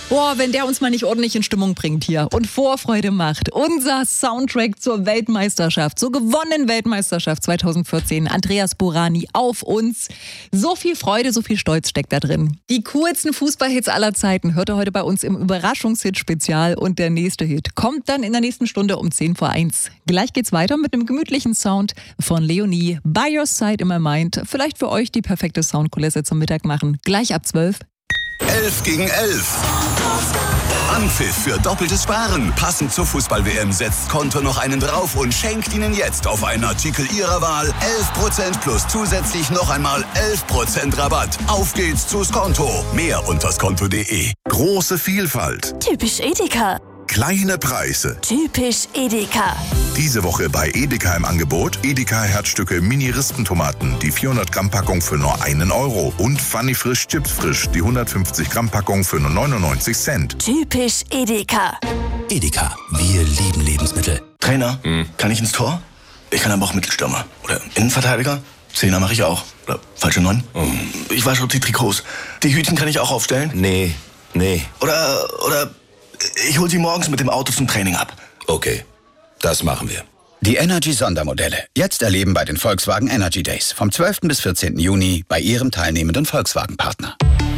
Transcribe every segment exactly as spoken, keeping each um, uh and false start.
Boah, wenn der uns mal nicht ordentlich in Stimmung bringt hier und Vorfreude macht. Unser Soundtrack zur Weltmeisterschaft, zur gewonnenen Weltmeisterschaft zwanzig vierzehn. Andreas Burani auf uns. So viel Freude, so viel Stolz steckt da drin. Die coolsten Fußballhits aller Zeiten hört ihr heute bei uns im Überraschungshit-Spezial. Und der nächste Hit kommt dann in der nächsten Stunde um zehn vor eins. Gleich geht's weiter mit einem gemütlichen Sound von Leonie. By Your Side in My Mind. Vielleicht für euch die perfekte Soundkulisse zum Mittag machen. Gleich ab zwölf. elf gegen elf. Anpfiff für doppeltes Sparen. Passend zur Fußball-W M setzt Konto noch einen drauf und schenkt Ihnen jetzt auf einen Artikel Ihrer Wahl elf Prozent plus zusätzlich noch einmal elf Prozent Rabatt. Auf geht's zu Skonto. Mehr unter skonto punkt de. Große Vielfalt. Typisch Edeka. Kleine Preise. Typisch Edeka. Diese Woche bei Edeka im Angebot Edeka Herzstücke Mini-Rispentomaten, die vierhundert Gramm Packung für nur einen Euro und Funny Frisch Chips Frisch, die hundertfünfzig Gramm Packung für nur neunundneunzig Cent. Typisch Edeka. Edeka, wir lieben Lebensmittel. Trainer, Hm. kann ich ins Tor? Ich kann aber auch Mittelstürmer. Oder Innenverteidiger? Zehner mache ich auch. Oder falsche Neun? Hm. Ich wasche die Trikots. Die Hütchen kann ich auch aufstellen? Nee, nee. Oder, oder ich hol sie morgens mit dem Auto zum Training ab. Okay, das machen wir. Die Energy-Sondermodelle. Jetzt erleben bei den Volkswagen Energy Days. Vom zwölften bis vierzehnten Juni bei Ihrem teilnehmenden Volkswagen-Partner.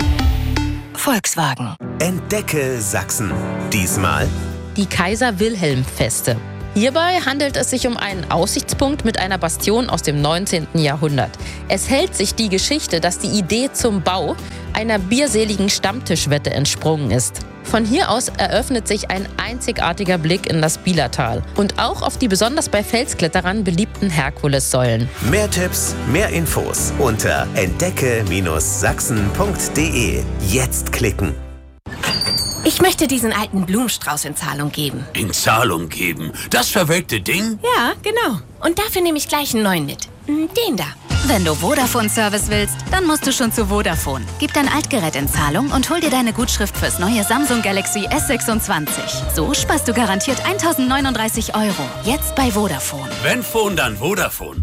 Volkswagen. Entdecke Sachsen. Diesmal Die Kaiser-Wilhelm-Feste. Hierbei handelt es sich um einen Aussichtspunkt mit einer Bastion aus dem neunzehnten Jahrhundert. Es hält sich die Geschichte, dass die Idee zum Bau einer bierseligen Stammtischwette entsprungen ist. Von hier aus eröffnet sich ein einzigartiger Blick in das Bielertal und auch auf die besonders bei Felskletterern beliebten Herkulessäulen. mehr Tipps, mehr Infos unter entdecke Sachsen punkt de. Jetzt klicken. Ich möchte diesen alten Blumenstrauß in Zahlung geben. In Zahlung geben? Das verwelkte Ding? Ja, genau. Und dafür nehme ich gleich einen neuen mit. Den da. Wenn du Vodafone-Service willst, dann musst du schon zu Vodafone. Gib dein Altgerät in Zahlung und hol dir deine Gutschrift fürs neue Samsung Galaxy S sechsundzwanzig. So sparst du garantiert eintausendneununddreißig Euro. Jetzt bei Vodafone. Wenn Phone, dann Vodafone.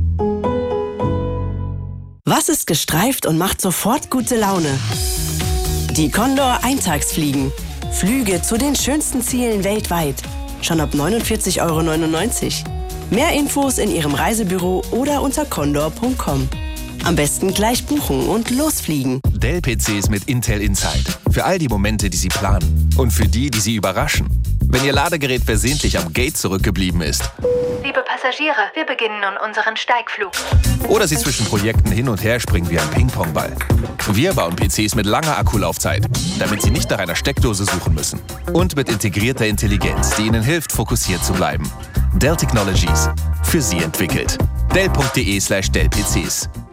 Was ist gestreift und macht sofort gute Laune? Die Condor Eintagsfliegen. Flüge zu den schönsten Zielen weltweit. Schon ab neunundvierzig Euro neunundneunzig. Mehr Infos in Ihrem Reisebüro oder unter condor punkt com. Am besten gleich buchen und losfliegen. Dell-P Cs mit Intel Inside. Für all die Momente, die Sie planen. Und für die, die Sie überraschen. Wenn Ihr Ladegerät versehentlich am Gate zurückgeblieben ist. Liebe Passagiere, wir beginnen nun unseren Steigflug. Oder Sie zwischen Projekten hin und her springen wie ein Ping-Pong-Ball. Wir bauen P Cs mit langer Akkulaufzeit, damit Sie nicht nach einer Steckdose suchen müssen. Und mit integrierter Intelligenz, die Ihnen hilft, fokussiert zu bleiben. Dell Technologies. Für Sie entwickelt. Dell punkt de slash Dell P Cs.